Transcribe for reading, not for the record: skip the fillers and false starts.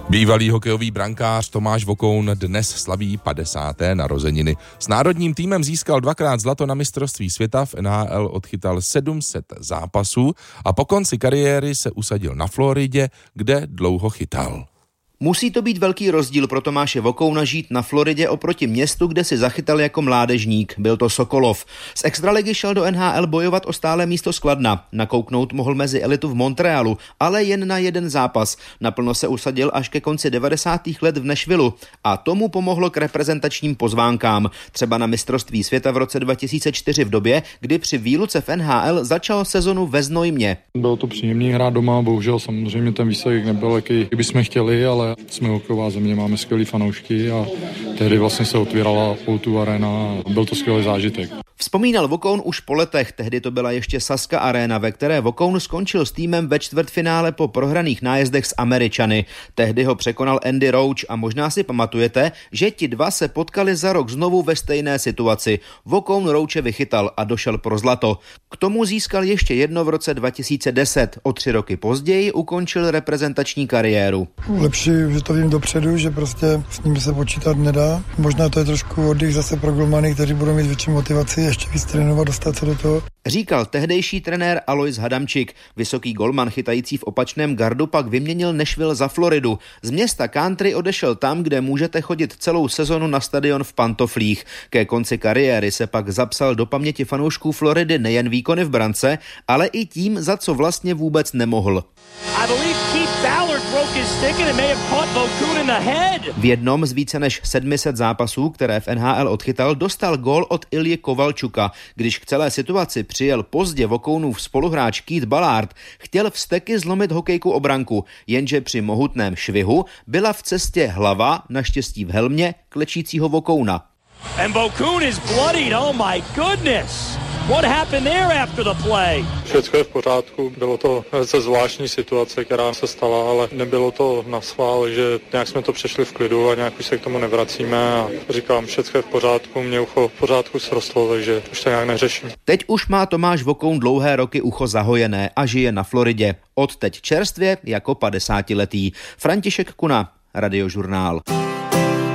Bývalý hokejový brankář Tomáš Vokoun dnes slaví 50. narozeniny. S národním týmem získal 2x zlato na mistrovství světa, v NHL odchytal 700 zápasů a po konci kariéry se usadil na Floridě, kde dlouho chytal. Musí to být velký rozdíl pro Tomáše Vokouna žít na Floridě oproti městu, kde si zachytal jako mládežník. Byl to Sokolov. Z extraligy šel do NHL bojovat o stále místo z Kladna. Nakouknout mohl mezi elitu v Montrealu, ale jen na jeden zápas. Naplno se usadil až ke konci 90. let v Nashvillu a tomu pomohlo k reprezentačním pozvánkám. Třeba na mistrovství světa v roce 2004 v době, kdy při výluce v NHL začal sezonu ve Znojmě. Bylo to příjemný hrát doma, bohužel samozřejmě ten výsledek nebyl, jaký bychom chtěli, ale jsme hokejová země, máme skvělý fanoušky a tehdy vlastně se otvírala O2 Arena a byl to skvělý zážitek. Vzpomínal Vokoun už po letech, tehdy to byla ještě Saska Arena, ve které Vokoun skončil s týmem ve čtvrtfinále po prohraných nájezdech s Američany. Tehdy ho překonal Andy Roach a možná si pamatujete, že ti dva se potkali za rok znovu ve stejné situaci. Vokoun Roache vychytal a došel pro zlato. K tomu získal ještě jedno v roce 2010. O 3 roky později ukončil reprezentační kariéru. Lepší, že to vím dopředu, že prostě s ním se počítat nedá. Možná to je trošku oddych zase pro golmany, kteří budou mít větší motivaci ještě víc trénovat, dostat se do toho. Říkal tehdejší trenér Alois Hadamčík. Vysoký golman chytající v opačném gardu pak vyměnil Nashville za Floridu. Z města country odešel tam, kde můžete chodit celou sezonu na stadion v pantoflích. Ke konci kariéry se pak zapsal do paměti fanoušků Floridy nejen výkony v brance, ale i tím, za co vlastně vůbec nemohl. V jednom z více než 700 zápasů, které v NHL odchytal, dostal gól od Ilji Kovalčuka. Když k celé situaci přijel pozdě Vokounův spoluhráč Keith Ballard, chtěl vzteky zlomit hokejku o branku, jenže při mohutném švihu byla v cestě hlava, naštěstí v helmě, klečícího Vokouna. And Vokoun is bloodied, oh my goodness! What happened there after the play? Všechno je v pořádku, bylo to velice zvláštní situace, která se stala, ale nebylo to na schvál, že nějak jsme to přešli v klidu a nějak už se k tomu nevracíme a říkám, všechno je v pořádku, mě ucho v pořádku srostlo, takže už to nějak neřeším. Teď už má Tomáš Vokoun dlouhé roky ucho zahojené a žije na Floridě. Odteď čerstvě jako 50letý. František Kuna, Radiožurnál.